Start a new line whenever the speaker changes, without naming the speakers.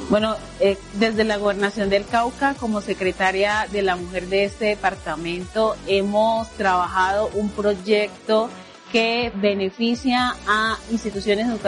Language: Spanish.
Bueno, desde la Gobernación del Cauca, como secretaria de la Mujer de este departamento, hemos trabajado un proyecto que beneficia a instituciones educativas